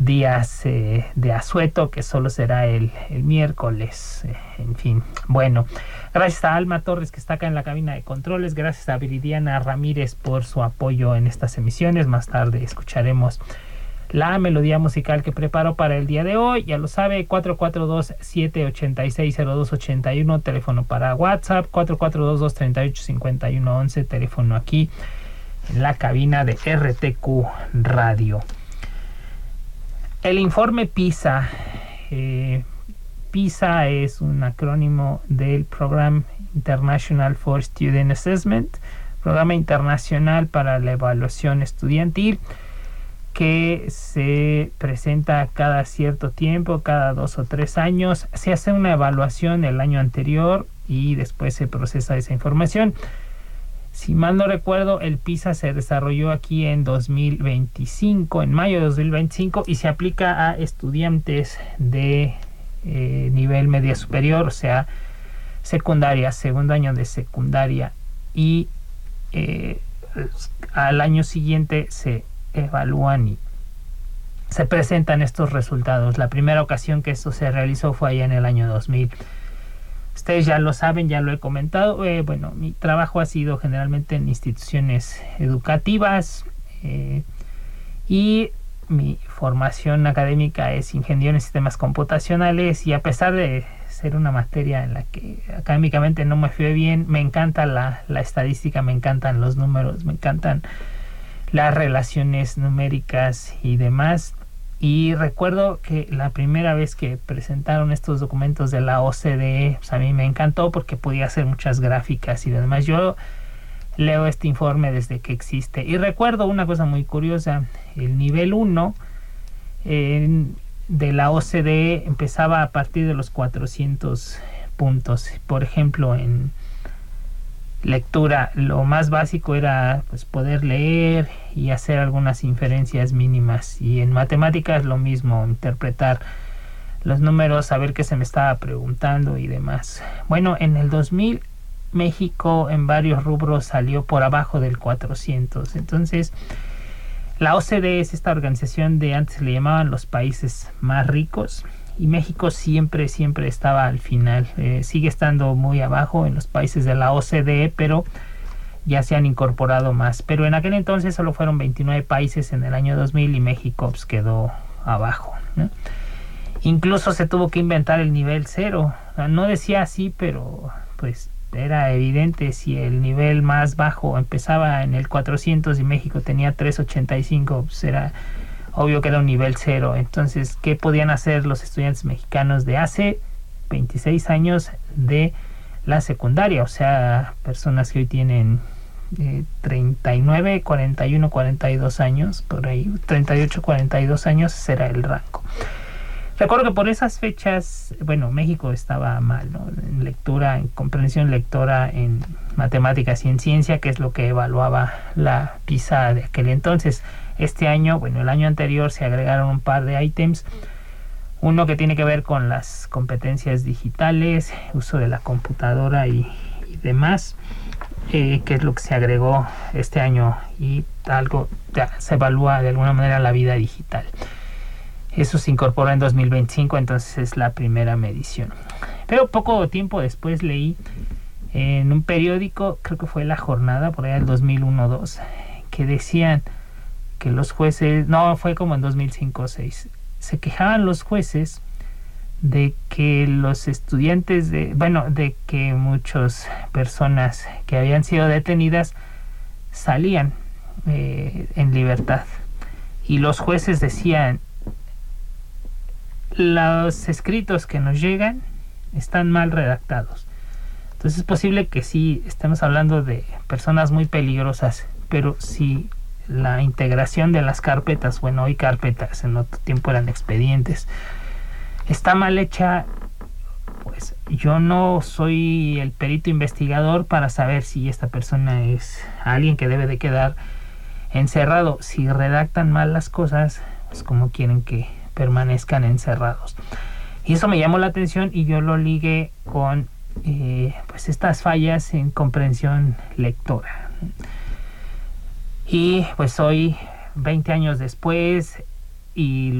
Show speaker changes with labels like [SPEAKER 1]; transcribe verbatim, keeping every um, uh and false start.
[SPEAKER 1] días eh, de asueto, que solo será el, el miércoles. Eh, en fin, bueno, gracias a Alma Torres, que está acá en la cabina de controles. Gracias a Viridiana Ramírez por su apoyo en estas emisiones. Más tarde escucharemos la melodía musical que preparo para el día de hoy. Ya lo sabe, cuatro cuatro dos, siete ocho seis, cero dos ocho uno, teléfono para WhatsApp, cuatro cuatro dos, dos tres ocho, cinco uno once, teléfono aquí en la cabina de R T Q Radio. El informe PISA. Eh, PISA es un acrónimo del Program International for Student Assessment, Programa Internacional para la Evaluación Estudiantil, que se presenta cada cierto tiempo, cada dos o tres años. Se hace una evaluación el año anterior y después se procesa esa información. Si mal no recuerdo, el PISA se desarrolló aquí en dos mil veinticinco, en mayo de dos mil veinticinco, y se aplica a estudiantes de eh, nivel media superior, o sea, secundaria, segundo año de secundaria, y eh, al año siguiente se evalúan y se presentan estos resultados. La primera ocasión que esto se realizó fue allá en el año dos mil. Ustedes ya lo saben, ya lo he comentado. Eh, bueno, mi trabajo ha sido generalmente en instituciones educativas eh, y mi formación académica es ingeniero en sistemas computacionales, y a pesar de ser una materia en la que académicamente no me fue bien, me encanta la, la estadística, me encantan los números, me encantan las relaciones numéricas y demás. Y recuerdo que la primera vez que presentaron estos documentos de la O C D E, pues a mí me encantó porque podía hacer muchas gráficas y demás. Yo leo este informe desde que existe. Y recuerdo una cosa muy curiosa: el nivel uno eh, de la O C D E empezaba a partir de los cuatrocientos puntos. Por ejemplo, en lectura, lo más básico era pues poder leer y hacer algunas inferencias mínimas, y en matemáticas lo mismo, interpretar los números, saber qué se me estaba preguntando y demás. Bueno, en el dos mil México en varios rubros salió por abajo del cuatrocientos. Entonces la O C D E es esta organización de, antes le llamaban los países más ricos, y México siempre, siempre estaba al final. Eh, sigue estando muy abajo en los países de la O C D E, pero ya se han incorporado más. Pero en aquel entonces solo fueron veintinueve países en el año dos mil, y México pues, quedó abajo, ¿no? Incluso se tuvo que inventar el nivel cero. O sea, no decía así, pero pues era evidente. Si el nivel más bajo empezaba en el cuatrocientos y México tenía trescientos ochenta y cinco, pues era obvio que era un nivel cero. Entonces, ¿qué podían hacer los estudiantes mexicanos de hace veintiséis años de la secundaria? O sea, personas que hoy tienen eh, treinta y nueve, cuarenta y uno, cuarenta y dos años, por ahí, treinta y ocho, cuarenta y dos años será el rango. Recuerdo que por esas fechas, bueno, México estaba mal, ¿no? En lectura, en comprensión lectora, en matemáticas y en ciencia, que es lo que evaluaba la PISA de aquel entonces. Este año, bueno, el año anterior se agregaron un par de ítems. Uno que tiene que ver con las competencias digitales, uso de la computadora y, y demás, eh, que es lo que se agregó este año, y algo ya se evalúa de alguna manera la vida digital. Eso se incorporó en dos mil veinticinco, entonces es la primera medición. Pero poco tiempo después leí en un periódico, creo que fue La Jornada, por allá del dos mil uno dos, que decían que los jueces, no, fue como en dos mil cinco o seis, se quejaban los jueces de que los estudiantes de, bueno, de que muchas personas que habían sido detenidas salían eh, en libertad, y los jueces decían: los escritos que nos llegan están mal redactados. Entonces es posible que sí estemos hablando de personas muy peligrosas, pero si la integración de las carpetas, bueno, hoy carpetas, en otro tiempo eran expedientes, está mal hecha, pues yo no soy el perito investigador para saber si esta persona es alguien que debe de quedar encerrado. Si redactan mal las cosas, pues como quieren que permanezcan encerrados. Y eso me llamó la atención, y yo lo ligué con eh, pues estas fallas en comprensión lectora. Y pues hoy, veinte años después, y